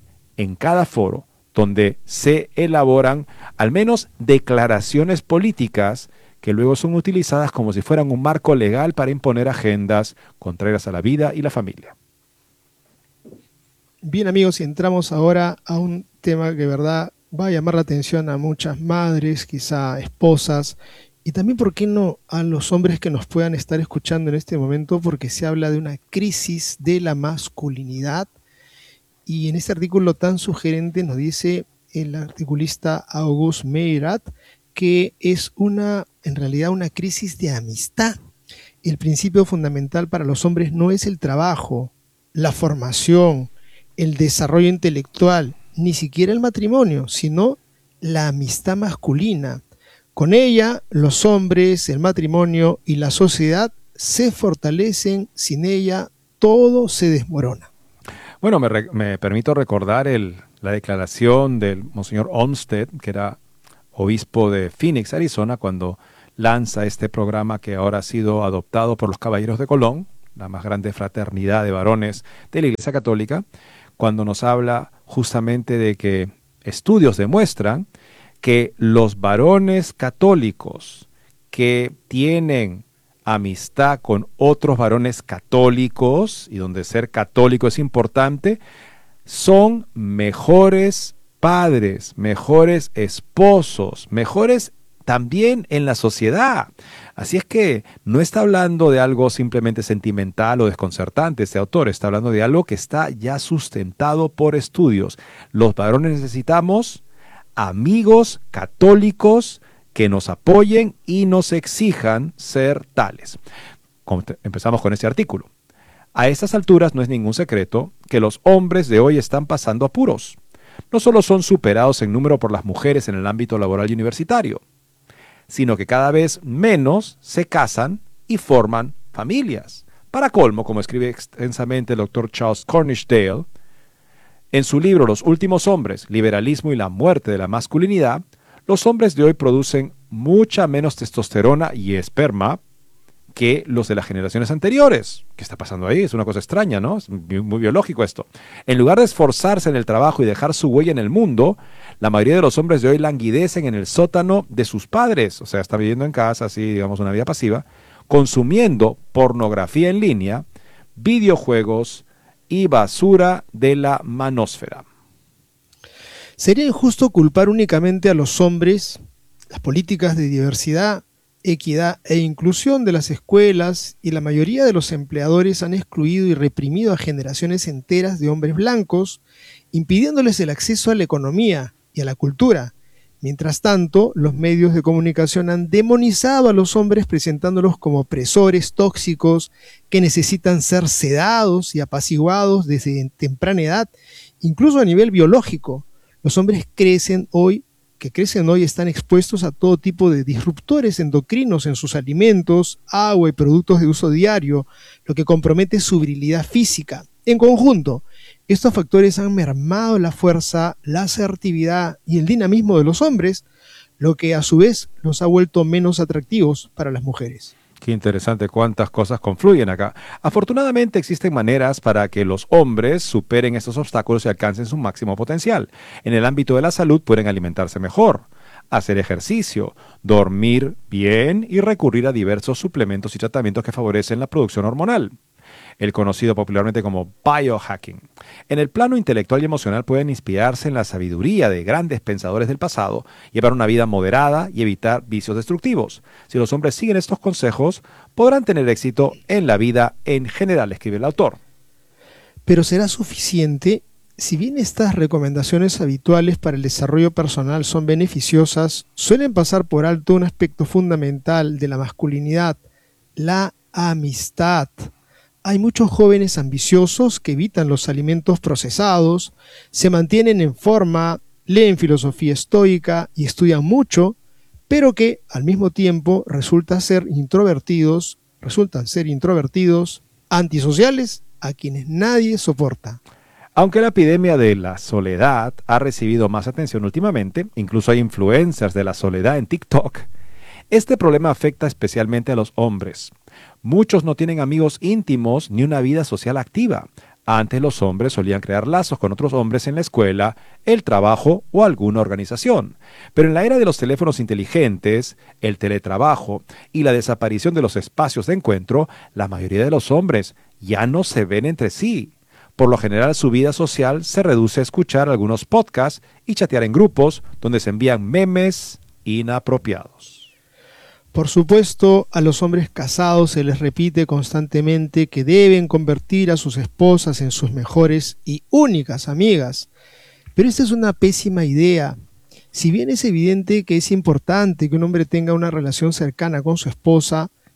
en cada foro donde se elaboran al menos declaraciones políticas que luego son utilizadas como si fueran un marco legal para imponer agendas contrarias a la vida y la familia. Bien, amigos, y entramos ahora a un tema que de verdad va a llamar la atención a muchas madres, quizá esposas, y también, ¿por qué no?, a los hombres que nos puedan estar escuchando en este momento, porque se habla de una crisis de la masculinidad. Y en este artículo tan sugerente nos dice el articulista August Meyrath que es una, en realidad, una crisis de amistad. El principio fundamental para los hombres no es el trabajo, la formación, el desarrollo intelectual, ni siquiera el matrimonio, sino la amistad masculina. Con ella, los hombres, el matrimonio y la sociedad se fortalecen. Sin ella, todo se desmorona. Bueno, me, re- me permito recordar el, la declaración del Monseñor Olmsted, que era obispo de Phoenix, Arizona, cuando lanza este programa que ahora ha sido adoptado por los Caballeros de Colón, la más grande fraternidad de varones de la Iglesia Católica, cuando nos habla justamente de que estudios demuestran que los varones católicos que tienen amistad con otros varones católicos, y donde ser católico es importante, son mejores padres, mejores esposos, mejores también en la sociedad. Así es que no está hablando de algo simplemente sentimental o desconcertante este autor, está hablando de algo que está ya sustentado por estudios. Los varones necesitamos amigos católicos que nos apoyen y nos exijan ser tales. Empezamos con este artículo. A estas alturas no es ningún secreto que los hombres de hoy están pasando apuros. No solo son superados en número por las mujeres en el ámbito laboral y universitario, sino que cada vez menos se casan y forman familias. Para colmo, como escribe extensamente el doctor Charles Cornishdale, en su libro Los últimos hombres, liberalismo y la muerte de la masculinidad, los hombres de hoy producen mucha menos testosterona y esperma que los de las generaciones anteriores. ¿Qué está pasando ahí? Es una cosa extraña, ¿no? Es muy, muy biológico esto. En lugar de esforzarse en el trabajo y dejar su huella en el mundo, la mayoría de los hombres de hoy languidecen en el sótano de sus padres, o sea, están viviendo en casa, así, digamos, una vida pasiva, consumiendo pornografía en línea, videojuegos y basura de la manósfera. Sería injusto culpar únicamente a los hombres. Las políticas de diversidad, equidad e inclusión de las escuelas y la mayoría de los empleadores han excluido y reprimido a generaciones enteras de hombres blancos, impidiéndoles el acceso a la economía y a la cultura. Mientras tanto, los medios de comunicación han demonizado a los hombres presentándolos como opresores tóxicos que necesitan ser sedados y apaciguados desde temprana edad, incluso a nivel biológico. Los hombres crecen hoy que crecen hoy están expuestos a todo tipo de disruptores endocrinos en sus alimentos, agua y productos de uso diario, lo que compromete su virilidad física. En conjunto, estos factores han mermado la fuerza, la asertividad y el dinamismo de los hombres, lo que a su vez los ha vuelto menos atractivos para las mujeres. Qué interesante cuántas cosas confluyen acá. Afortunadamente existen maneras para que los hombres superen estos obstáculos y alcancen su máximo potencial. En el ámbito de la salud pueden alimentarse mejor, hacer ejercicio, dormir bien y recurrir a diversos suplementos y tratamientos que favorecen la producción hormonal, el conocido popularmente como biohacking. En el plano intelectual y emocional pueden inspirarse en la sabiduría de grandes pensadores del pasado, llevar una vida moderada y evitar vicios destructivos. Si los hombres siguen estos consejos, podrán tener éxito en la vida en general, escribe el autor. Pero ¿será suficiente? Si bien estas recomendaciones habituales para el desarrollo personal son beneficiosas, suelen pasar por alto un aspecto fundamental de la masculinidad, la amistad. Hay muchos jóvenes ambiciosos que evitan los alimentos procesados, se mantienen en forma, leen filosofía estoica y estudian mucho, pero que al mismo tiempo resultan ser introvertidos, resultan ser introvertidos, antisociales, a quienes nadie soporta. Aunque la epidemia de la soledad ha recibido más atención últimamente, incluso hay influencers de la soledad en TikTok, este problema afecta especialmente a los hombres. Muchos no tienen amigos íntimos ni una vida social activa. Antes los hombres solían crear lazos con otros hombres en la escuela, el trabajo o alguna organización. Pero en la era de los teléfonos inteligentes, el teletrabajo y la desaparición de los espacios de encuentro, la mayoría de los hombres ya no se ven entre sí. Por lo general, su vida social se reduce a escuchar algunos podcasts y chatear en grupos donde se envían memes inapropiados. Por supuesto, a los hombres casados se les repite constantemente que deben convertir a sus esposas en sus mejores y únicas amigas. Pero esta es una pésima idea. Si bien es evidente que es importante que un hombre tenga una relación cercana con su esposa,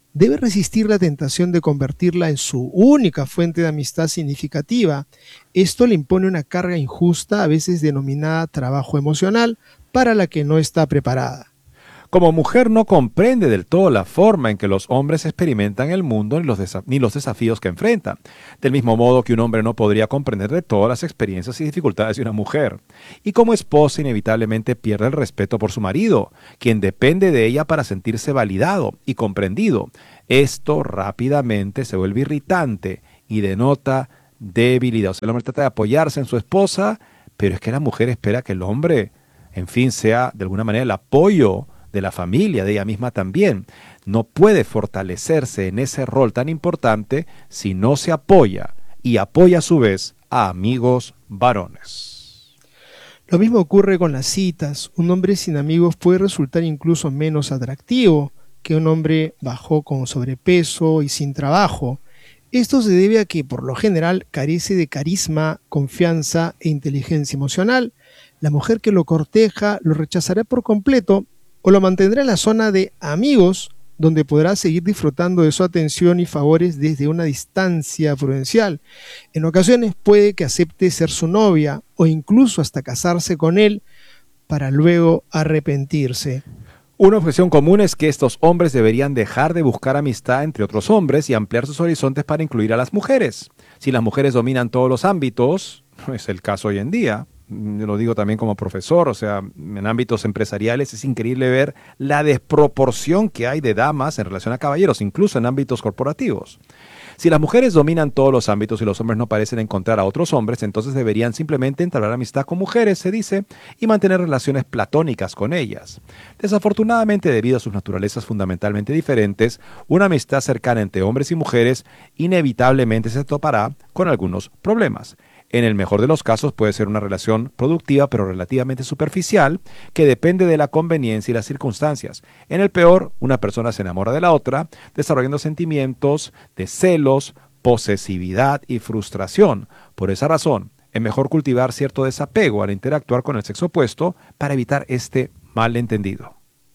debe resistir la tentación de convertirla en su única fuente de amistad significativa. Esto le impone una carga injusta, a veces denominada trabajo emocional, para la que no está preparada. Como mujer no comprende del todo la forma en que los hombres experimentan el mundo ni los, desa- ni los desafíos que enfrentan, del mismo modo que un hombre no podría comprender de todas las experiencias y dificultades de una mujer. Y como esposa inevitablemente pierde el respeto por su marido, quien depende de ella para sentirse validado y comprendido. Esto rápidamente se vuelve irritante y denota debilidad. O sea, el hombre trata de apoyarse en su esposa, pero es que la mujer espera que el hombre, en fin, sea de alguna manera el apoyo de la familia, de ella misma también. No puede fortalecerse en ese rol tan importante si no se apoya y apoya a su vez a amigos varones. Lo mismo ocurre con las citas. Un hombre sin amigos puede resultar incluso menos atractivo que un hombre bajo con sobrepeso y sin trabajo. Esto se debe a que, por lo general, carece de carisma, confianza e inteligencia emocional. La mujer que lo corteja lo rechazará por completo o lo mantendrá en la zona de amigos, donde podrá seguir disfrutando de su atención y favores desde una distancia prudencial. En ocasiones puede que acepte ser su novia o incluso hasta casarse con él para luego arrepentirse. Una objeción común es que estos hombres deberían dejar de buscar amistad entre otros hombres y ampliar sus horizontes para incluir a las mujeres. Si las mujeres dominan todos los ámbitos, no es el caso hoy en día. Yo lo digo también como profesor, o sea, en ámbitos empresariales es increíble ver la desproporción que hay de damas en relación a caballeros, incluso en ámbitos corporativos. Si las mujeres dominan todos los ámbitos y los hombres no parecen encontrar a otros hombres, entonces deberían simplemente entablar amistad con mujeres, se dice, y mantener relaciones platónicas con ellas. Desafortunadamente, debido a sus naturalezas fundamentalmente diferentes, una amistad cercana entre hombres y mujeres inevitablemente se topará con algunos problemas. En el mejor de los casos puede ser una relación productiva pero relativamente superficial que depende de la conveniencia y las circunstancias. En el peor, una persona se enamora de la otra, desarrollando sentimientos de celos, posesividad y frustración. Por esa razón, es mejor cultivar cierto desapego al interactuar con el sexo opuesto para evitar este malentendido.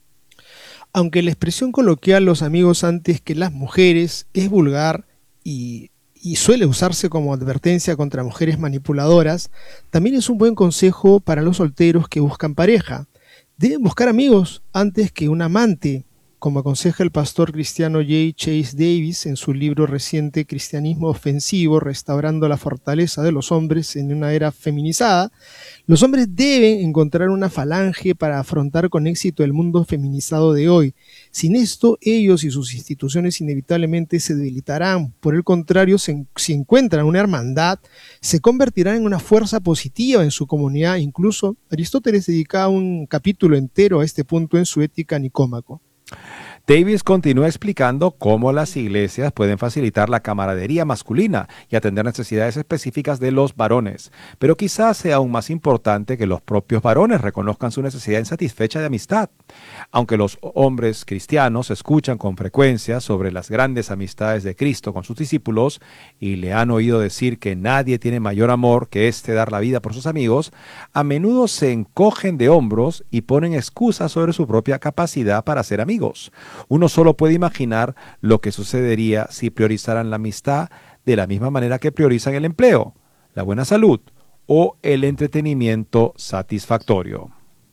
Aunque la expresión coloquial "los amigos antes que las mujeres" es vulgar y y suele usarse como advertencia contra mujeres manipuladoras, también es un buen consejo para los solteros que buscan pareja. Deben buscar amigos antes que un amante, como aconseja el pastor cristiano J. Chase Davis en su libro reciente Cristianismo Ofensivo, restaurando la fortaleza de los hombres en una era feminizada. Los hombres deben encontrar una falange para afrontar con éxito el mundo feminizado de hoy. Sin esto, ellos y sus instituciones inevitablemente se debilitarán. Por el contrario, se, si encuentran una hermandad, se convertirán en una fuerza positiva en su comunidad. Incluso Aristóteles dedicaba un capítulo entero a este punto en su Ética Nicómaco. Davis continúa explicando cómo las iglesias pueden facilitar la camaradería masculina y atender necesidades específicas de los varones, pero quizás sea aún más importante que los propios varones reconozcan su necesidad insatisfecha de amistad. Aunque los hombres cristianos escuchan con frecuencia sobre las grandes amistades de Cristo con sus discípulos y le han oído decir que nadie tiene mayor amor que este dar la vida por sus amigos, a menudo se encogen de hombros y ponen excusas sobre su propia capacidad para ser amigos. Uno solo puede imaginar lo que sucedería si priorizaran la amistad de la misma manera que priorizan el empleo, la buena salud o el entretenimiento satisfactorio.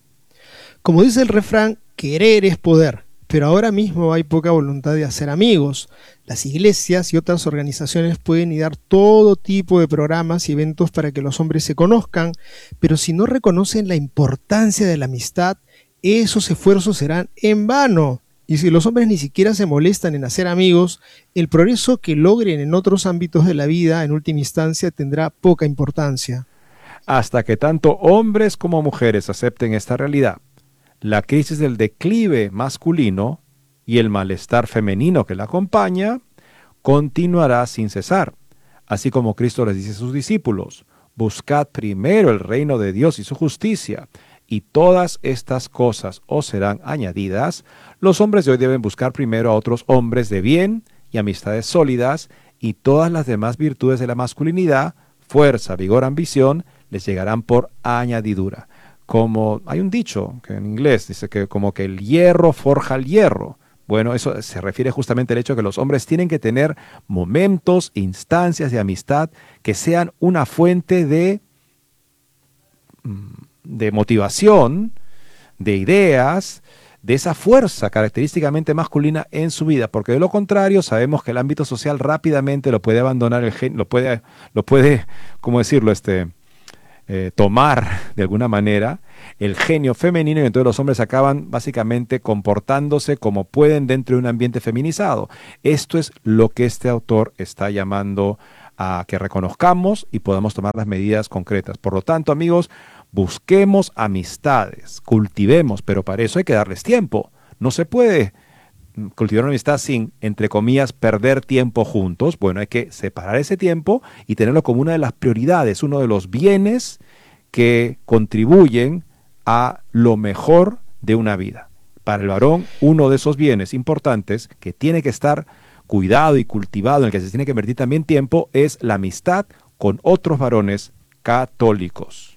Como dice el refrán, querer es poder, pero ahora mismo hay poca voluntad de hacer amigos. Las iglesias y otras organizaciones pueden idear todo tipo de programas y eventos para que los hombres se conozcan, pero si no reconocen la importancia de la amistad, esos esfuerzos serán en vano. Y si los hombres ni siquiera se molestan en hacer amigos, el progreso que logren en otros ámbitos de la vida, en última instancia, tendrá poca importancia. Hasta que tanto hombres como mujeres acepten esta realidad, la crisis del declive masculino y el malestar femenino que la acompaña continuará sin cesar. Así como Cristo les dice a sus discípulos, buscad primero el reino de Dios y su justicia, y todas estas cosas os serán añadidas. Los hombres de hoy deben buscar primero a otros hombres de bien y amistades sólidas, y todas las demás virtudes de la masculinidad, fuerza, vigor, ambición, les llegarán por añadidura. Como hay un dicho que en inglés dice que como que el hierro forja el hierro. Bueno, eso se refiere justamente al hecho de que los hombres tienen que tener momentos, instancias de amistad que sean una fuente de, de motivación, de ideas, de esa fuerza característicamente masculina en su vida, porque de lo contrario sabemos que el ámbito social rápidamente lo puede abandonar, el gen, lo puede, lo puede, ¿cómo decirlo?, este, eh, tomar de alguna manera el genio femenino, y entonces los hombres acaban básicamente comportándose como pueden dentro de un ambiente feminizado. Esto es lo que este autor está llamando a que reconozcamos y podamos tomar las medidas concretas. Por lo tanto, amigos, busquemos amistades, cultivemos, pero para eso hay que darles tiempo. No se puede cultivar una amistad sin, entre comillas, perder tiempo juntos. Bueno, hay que separar ese tiempo y tenerlo como una de las prioridades, uno de los bienes que contribuyen a lo mejor de una vida. Para el varón, uno de esos bienes importantes que tiene que estar cuidado y cultivado, en el que se tiene que invertir también tiempo, es la amistad con otros varones católicos.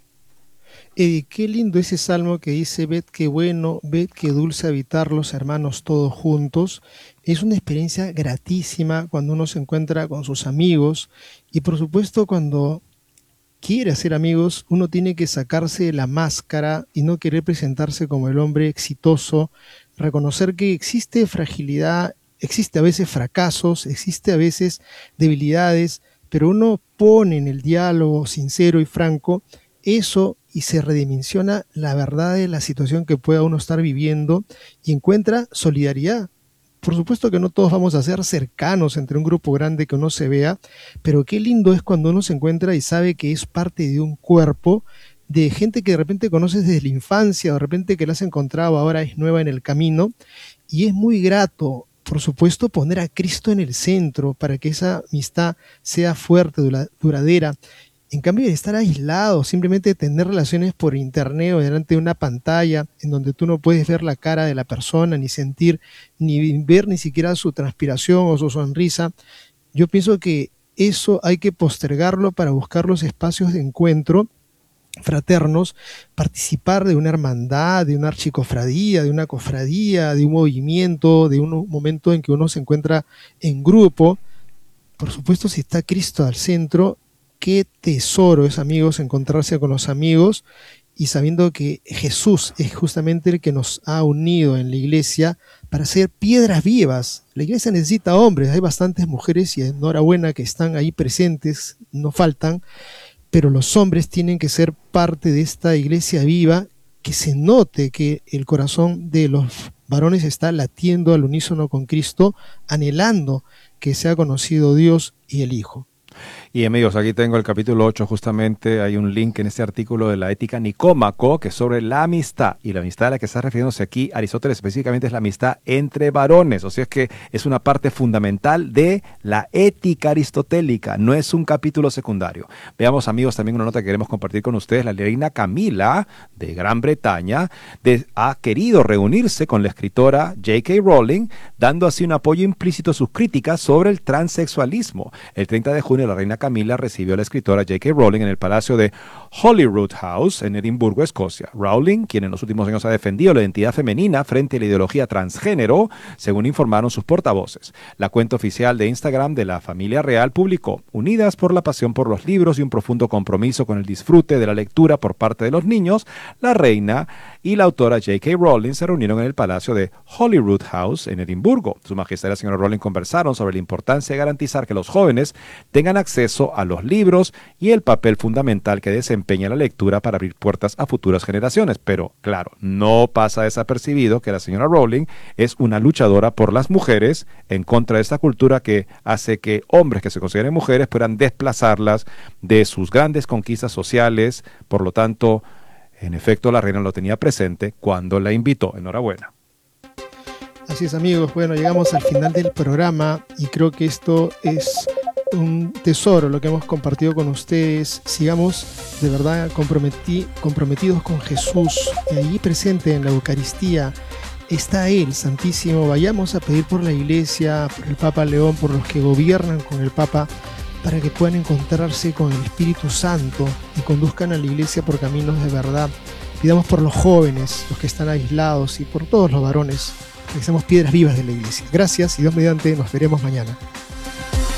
Eddie, qué lindo ese salmo que dice: ved qué bueno, ved qué dulce habitar los hermanos todos juntos. Es una experiencia gratísima cuando uno se encuentra con sus amigos, y por supuesto cuando quiere hacer amigos uno tiene que sacarse la máscara y no querer presentarse como el hombre exitoso, reconocer que existe fragilidad, existe a veces fracasos, existe a veces debilidades, pero uno pone en el diálogo sincero y franco eso y se redimensiona la verdad de la situación que pueda uno estar viviendo y encuentra solidaridad. Por supuesto que no todos vamos a ser cercanos entre un grupo grande que uno se vea, pero qué lindo es cuando uno se encuentra y sabe que es parte de un cuerpo de gente que de repente conoces desde la infancia, o de repente que la has encontrado ahora es nueva en el camino, y es muy grato, por supuesto, poner a Cristo en el centro para que esa amistad sea fuerte, duradera. En cambio de estar aislado, simplemente tener relaciones por internet o delante de una pantalla en donde tú no puedes ver la cara de la persona, ni sentir, ni ver ni siquiera su transpiración o su sonrisa, yo pienso que eso hay que postergarlo para buscar los espacios de encuentro fraternos, participar de una hermandad, de una archicofradía, de una cofradía, de un movimiento, de un momento en que uno se encuentra en grupo. Por supuesto, si está Cristo al centro, qué tesoro es, amigos, encontrarse con los amigos y sabiendo que Jesús es justamente el que nos ha unido en la iglesia para ser piedras vivas. La iglesia necesita hombres, hay bastantes mujeres y enhorabuena que están ahí presentes, no faltan, pero los hombres tienen que ser parte de esta iglesia viva, que se note que el corazón de los varones está latiendo al unísono con Cristo, anhelando que sea conocido Dios y el Hijo. Y amigos, aquí tengo el capítulo ocho, justamente hay un link en este artículo de la Ética Nicómaco que es sobre la amistad, y la amistad a la que está refiriéndose aquí Aristóteles específicamente es la amistad entre varones, o sea es que es una parte fundamental de la ética aristotélica, no es un capítulo secundario. Veamos, amigos, también una nota que queremos compartir con ustedes. La reina Camila de Gran Bretaña de, ha querido reunirse con la escritora J K Rowling, dando así un apoyo implícito a sus críticas sobre el transexualismo. El treinta de junio la reina Camila recibió a la escritora J K Rowling en el Palacio de Holyrood House en Edimburgo, Escocia. Rowling, quien en los últimos años ha defendido la identidad femenina frente a la ideología transgénero, según informaron sus portavoces. La cuenta oficial de Instagram de la familia real publicó: unidas por la pasión por los libros y un profundo compromiso con el disfrute de la lectura por parte de los niños, la reina y la autora J K Rowling se reunieron en el Palacio de Holyrood House en Edimburgo. Su majestad y la señora Rowling conversaron sobre la importancia de garantizar que los jóvenes tengan acceso a los libros y el papel fundamental que desempeña la lectura para abrir puertas a futuras generaciones. Pero, claro, no pasa desapercibido que la señora Rowling es una luchadora por las mujeres en contra de esta cultura que hace que hombres que se consideren mujeres puedan desplazarlas de sus grandes conquistas sociales. Por lo tanto, en efecto, la reina lo tenía presente cuando la invitó. Enhorabuena. Así es, amigos. Bueno, llegamos al final del programa y creo que esto es un tesoro lo que hemos compartido con ustedes. Sigamos de verdad comprometi- comprometidos con Jesús, y allí presente en la Eucaristía está Él, Santísimo. Vayamos a pedir por la Iglesia, por el Papa León, por los que gobiernan con el Papa, para que puedan encontrarse con el Espíritu Santo y conduzcan a la Iglesia por caminos de verdad. Pidamos por los jóvenes, los que están aislados, y por todos los varones que seamos piedras vivas de la iglesia. Gracias y Dios mediante nos veremos mañana.